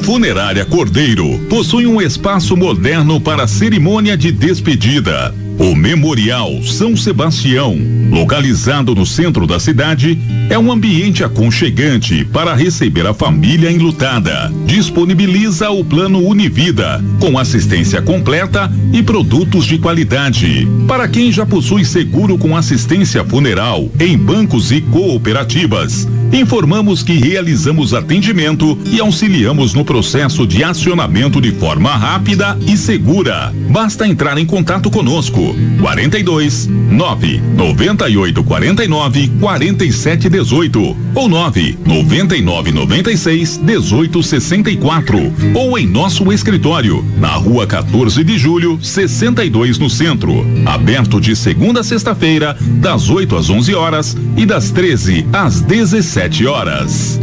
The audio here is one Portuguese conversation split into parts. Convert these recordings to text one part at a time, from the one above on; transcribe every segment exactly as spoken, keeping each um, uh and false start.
Funerária Cordeiro possui um espaço moderno para cerimônia de despedida. O Memorial São Sebastião, localizado no centro da cidade, é um ambiente aconchegante para receber a família enlutada. Disponibiliza o plano Univida, com assistência completa e produtos de qualidade. Para quem já possui seguro com assistência funeral em bancos e cooperativas, informamos que realizamos atendimento e auxiliamos no processo de acionamento de forma rápida e segura. Basta entrar em contato conosco. quarenta e dois, nove, noventa e oito, quarenta e nove, quarenta e sete, dezoito ou nove, noventa e nove, noventa e seis, dezoito, sessenta e quatro ou em nosso escritório, na rua quatorze de julho, sessenta e dois, no centro. Aberto de segunda a sexta-feira, das oito às onze horas e das treze às dezessete horas.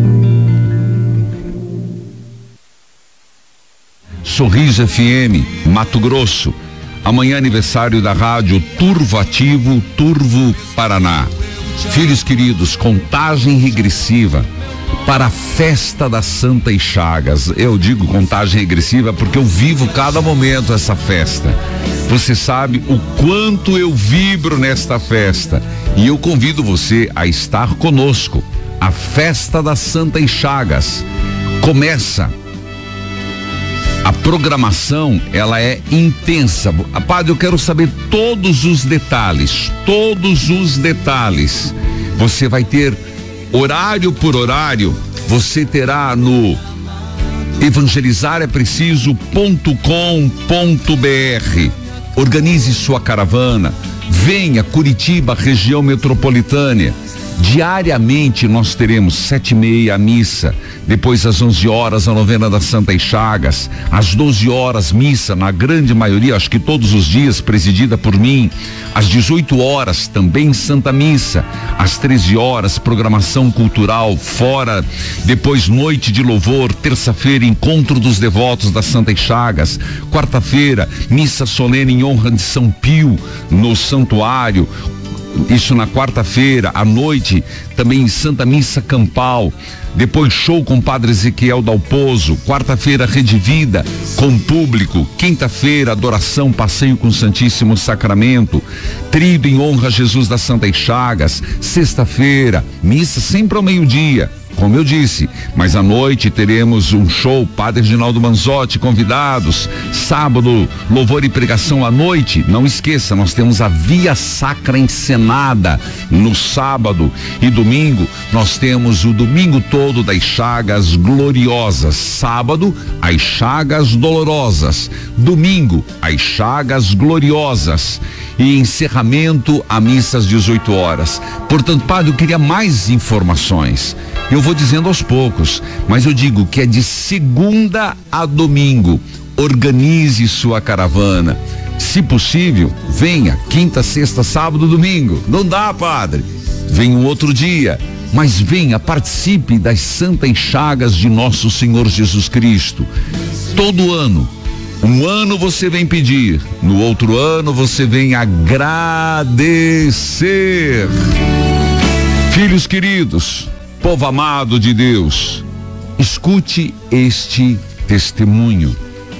Sorriso F M, Mato Grosso. Amanhã aniversário da rádio Turvo Ativo, Turvo Paraná. Filhos queridos, contagem regressiva para a festa da Santa e Chagas. Eu digo contagem regressiva porque eu vivo cada momento essa festa. Você sabe o quanto eu vibro nesta festa e eu convido você a estar conosco. A festa da Santa e Chagas começa. A programação, ela é intensa. Padre, eu quero saber todos os detalhes, todos os detalhes. Você vai ter horário por horário, você terá no evangelizar é preciso ponto com ponto br. Organize sua caravana, venha Curitiba, região metropolitana. Diariamente nós teremos sete e meia a missa, depois às onze horas a novena da Santa e Chagas, às doze horas missa, na grande maioria, acho que todos os dias, presidida por mim, às dezoito horas também Santa Missa, às treze horas programação cultural fora, depois noite de louvor, terça-feira encontro dos devotos da Santa e Chagas, quarta-feira missa solene em honra de São Pio no santuário. Isso na quarta-feira, à noite, também em Santa Missa Campal. Depois show com Padre Ezequiel Dalpozo. Quarta-feira, Rede Vida com público. Quinta-feira, adoração, passeio com o Santíssimo Sacramento. Tríduo em honra a Jesus das Santa e Chagas. Sexta-feira, missa sempre ao meio-dia. Como eu disse, mas à noite teremos um show, Padre Reginaldo Manzotti, convidados. Sábado, louvor e pregação à noite. Não esqueça, nós temos a Via Sacra encenada no sábado. E domingo, nós temos o domingo todo das chagas gloriosas. Sábado, as chagas dolorosas. Domingo, as chagas gloriosas. E encerramento a missa às dezoito horas. Portanto, padre, eu queria mais informações. Eu vou dizendo aos poucos, mas eu digo que é de segunda a domingo. Organize sua caravana. Se possível, venha quinta, sexta, sábado, domingo. Não dá, padre. Venha um outro dia. Mas venha, participe das Santas Chagas de nosso Senhor Jesus Cristo. Todo ano. Um ano você vem pedir, no outro ano você vem agradecer. Filhos queridos, povo amado de Deus, escute este testemunho.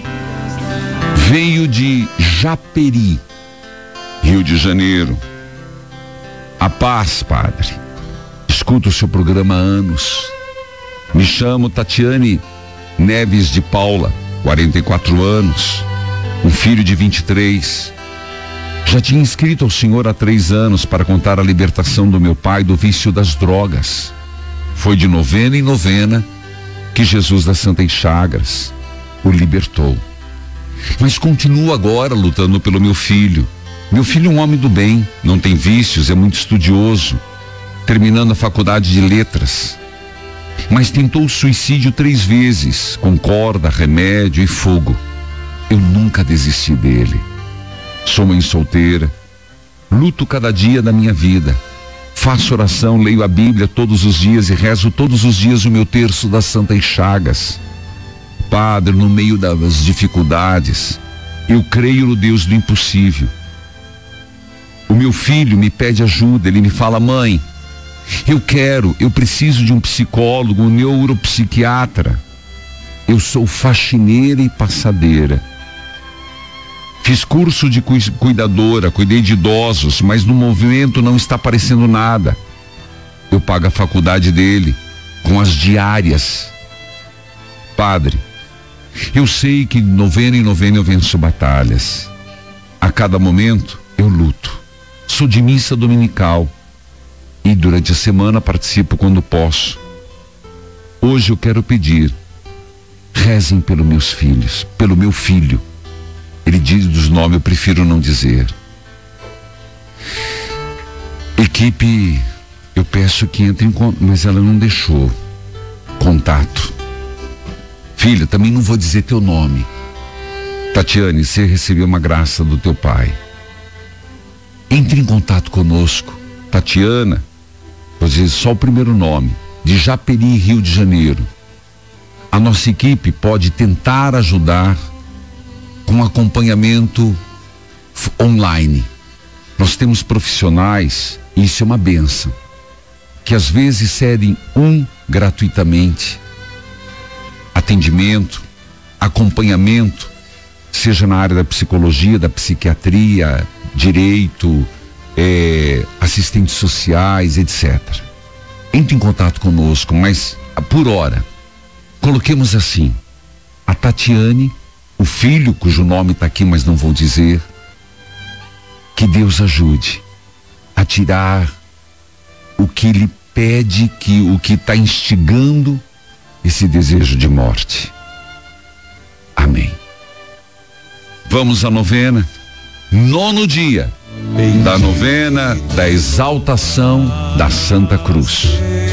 Veio de Japeri, Rio de Janeiro. A paz, padre. Escuto o seu programa há anos. Me chamo Tatiane Neves de Paula. quarenta e quatro anos, um filho de vinte e três. Já tinha inscrito ao Senhor há três anos para contar a libertação do meu pai do vício das drogas. Foi de novena em novena que Jesus das Santas Chagas o libertou. Mas continuo agora lutando pelo meu filho. Meu filho é um homem do bem, não tem vícios, é muito estudioso, terminando a faculdade de letras. Mas tentou o suicídio três vezes, com corda, remédio e fogo. Eu nunca desisti dele. Sou mãe solteira, luto cada dia da minha vida. Faço oração, leio a Bíblia todos os dias e rezo todos os dias o meu terço das Santas Chagas. Padre, no meio das dificuldades, eu creio no Deus do impossível. O meu filho me pede ajuda, ele me fala: mãe, eu quero, eu preciso de um psicólogo, um neuropsiquiatra. Eu sou faxineira e passadeira. Fiz curso de cuidadora, cuidei de idosos, mas no movimento não está aparecendo nada. Eu pago a faculdade dele com as diárias. Padre, eu sei que novena em novena eu venço batalhas. A cada momento eu luto. Sou de missa dominical e durante a semana participo quando posso. Hoje eu quero pedir, rezem pelos meus filhos, pelo meu filho. Ele diz dos nomes, eu prefiro não dizer. Equipe, eu peço que entre em contato, mas ela não deixou contato. Filha, também não vou dizer teu nome. Tatiane, você recebeu uma graça do teu pai. Entre em contato conosco. Tatiana, vou dizer só o primeiro nome, de Japeri, Rio de Janeiro. A nossa equipe pode tentar ajudar com acompanhamento online. Nós temos profissionais, e isso é uma bênção, que às vezes cedem um gratuitamente atendimento, acompanhamento, seja na área da psicologia, da psiquiatria, direito, é, assistentes sociais, etcétera. Entre em contato conosco, mas por hora, coloquemos assim, a Tatiane, o filho, cujo nome está aqui, mas não vou dizer, que Deus ajude a tirar o que lhe pede, que, o que está instigando esse desejo de morte. Amém. Vamos à novena, nono dia da novena da exaltação da Santa Cruz.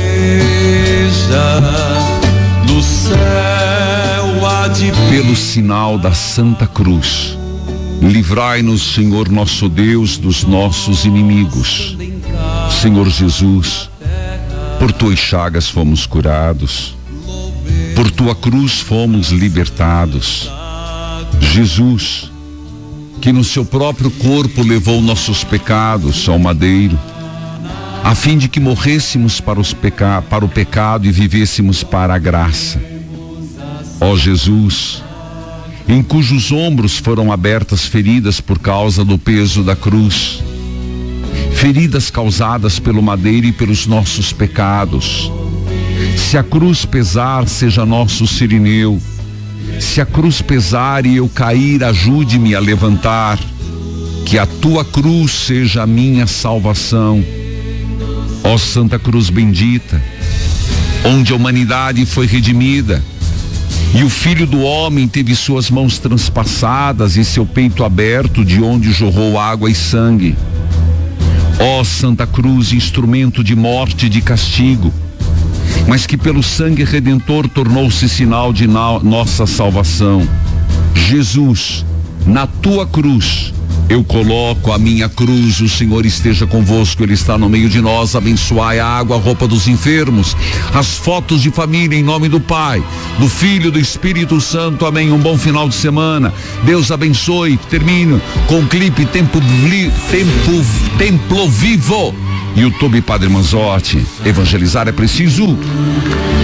Do céu há de... Pelo sinal da Santa Cruz, livrai-nos, Senhor nosso Deus, dos nossos inimigos. Senhor Jesus, por tuas chagas fomos curados, por tua cruz fomos libertados. Jesus, que no seu próprio corpo levou nossos pecados ao madeiro, a fim de que morrêssemos para, os peca- para o pecado e vivêssemos para a graça. Ó Jesus, em cujos ombros foram abertas feridas por causa do peso da cruz, feridas causadas pelo madeiro e pelos nossos pecados. Se a cruz pesar, seja nosso sirineu. Se a cruz pesar e eu cair, ajude-me a levantar. Que a tua cruz seja a minha salvação. Ó Santa Cruz bendita, onde a humanidade foi redimida e o Filho do Homem teve suas mãos transpassadas e seu peito aberto, de onde jorrou água e sangue. Ó Santa Cruz, instrumento de morte e de castigo, mas que pelo sangue redentor tornou-se sinal de na- nossa salvação. Jesus, na tua cruz eu coloco a minha cruz. O Senhor esteja convosco, Ele está no meio de nós. Abençoai a água, a roupa dos enfermos, as fotos de família, em nome do Pai, do Filho e do Espírito Santo. Amém. Um bom final de semana. Deus abençoe. Termino com o clipe Tempo, Tempo, Templo Vivo. YouTube Padre Manzotti. Evangelizar é preciso.